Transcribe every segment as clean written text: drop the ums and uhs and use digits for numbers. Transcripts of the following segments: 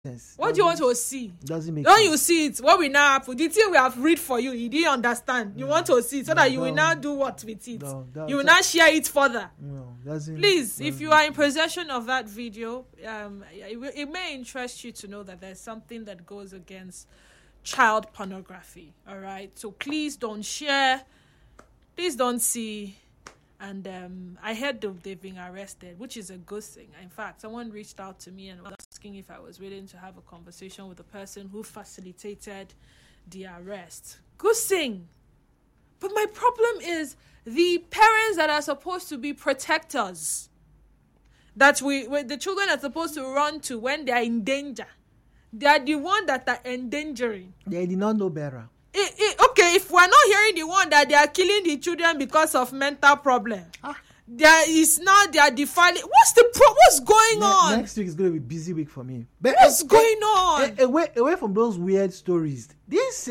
sense. What do you want to see? Doesn't make When sense. you see it, what we now happen? The thing we have read for you, you didn't understand. You want to see it so that you will now do what with it. You will now share it further. No, doesn't. Please, if you are in possession of that video, it may interest you to know that there's something that goes against child pornography. All right, so please don't share. Please don't see. And I heard they've been arrested, which is a good thing. In fact, someone reached out to me and was asking if I was willing to have a conversation with the person who facilitated the arrest. Good thing. But my problem is the parents that are supposed to be protectors, that the children are supposed to run to when they are in danger. They are the ones that are endangering. They did not know better. Okay, if we're not hearing the one that they are killing the children because of mental problem, there is now they are defiling. What's going on? Next week is going to be a busy week for me. But what's going on? Away from those weird stories. This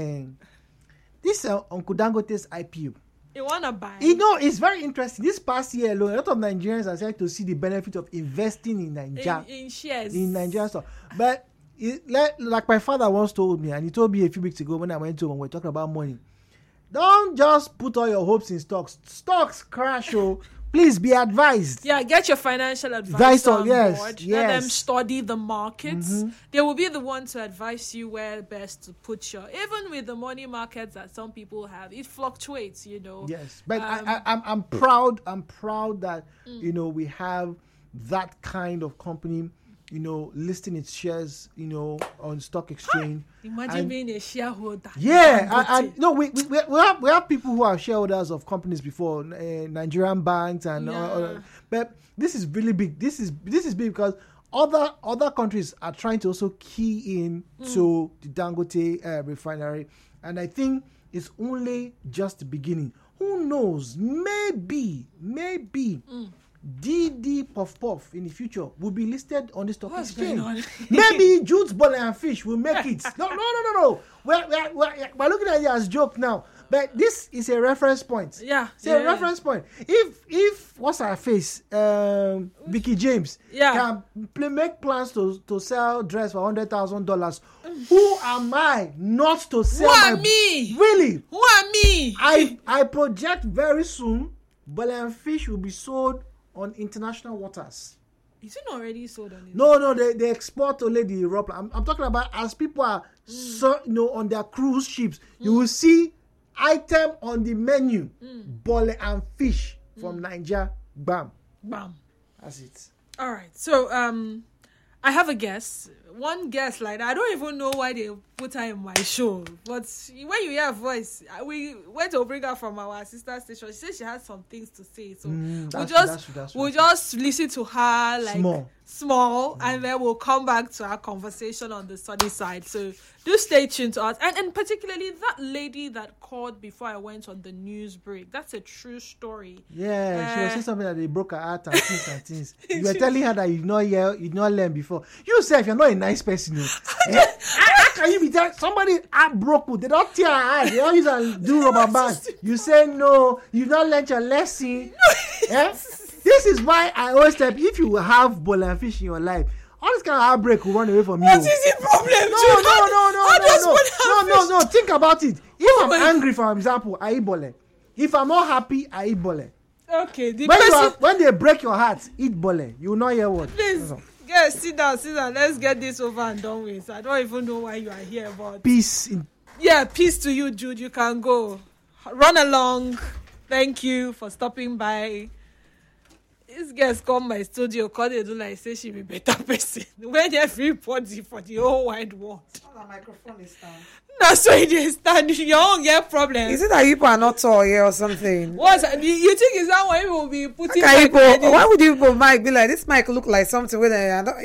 Uncle Dangote's IPO. You wanna buy? It's very interesting. This past year alone, a lot of Nigerians are starting to see the benefit of investing in Nigeria. In shares. In Nigerian stuff. But like my father once told me, and he told me a few weeks ago when I went to him and we were talking about money. Don't just put all your hopes in stocks. Stocks crash, please be advised. Yeah, get your financial advisor on board. Yes. Let them study the markets. Mm-hmm. They will be the ones to advise you where best to put your. Even with the money markets that some people have, it fluctuates. Yes, but I'm proud. I'm proud that we have that kind of company. Listing its shares, on stock exchange. Imagine being a shareholder. Yeah, we have people who are shareholders of companies before, Nigerian banks and but this is really big. This is big because other countries are trying to also key in to the Dangote refinery, and I think it's only just the beginning. Who knows? Maybe. DD Puff Puff in the future will be listed on the stock exchange. Maybe Jude's Ball and Fish will make it. No. We're looking at it as a joke now. But this is a reference point. Yeah. It's a reference point. If what's her face? Vicky James can make plans to sell dress for $100,000. Who am I not to sell? Who are me? Really? Who are me? I project very soon Ball and Fish will be sold on international waters. Is it not already sold on it? No, they export only the raw. I'm talking about as people are on their cruise ships, you will see item on the menu, Bole and Fish from Nigeria. Bam. That's it. All right. So I have a guest. One guest like that. I don't even know why they put her in my show. But when you hear her voice, we went to bring her from our sister station. She said she had some things to say. So we'll just listen to her like small and then we'll come back to our conversation on the sunny side. So do stay tuned to us. And particularly that lady that called before I went on the news break. That's a true story. Yeah, she was saying something that they broke her heart and things. You were telling her that you did not learn before. You say if you're not a nice person, how can you be telling somebody heart broke? They don't tear her heart. They don't use and do rubber band. You say no, you've not learned your lesson. This is why I always tell you, if you have Ball and Fish in your life, all this kind of heartbreak will run away from you. What is the problem? No. Think about it. If I'm angry, for example, I eat Bole. If I'm not happy, I eat Bole. Okay. When they break your heart, eat Bole. You will not hear what. Please. Yes, sit down. Let's get this over and done with. I don't even know why you are here, but peace. Peace to you, Jude. You can go. Run along. Thank you for stopping by. This girls come my studio, call they do like say she be better person. When everybody for the whole wide world. Oh, the microphone is down. No, so it is stand. You don't get problems. Is it that people are not tall here or something? What you think is that why people will be putting? Why would you people mic be like this? Mic look like something with I bet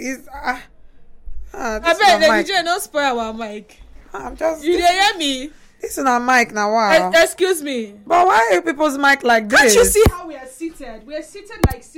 the DJ don't spoil our mic. I'm just. You hear me? This is our mic now. Wow. Excuse me. But why are people's mic like this? Can't you see how we are seated? We are seated like.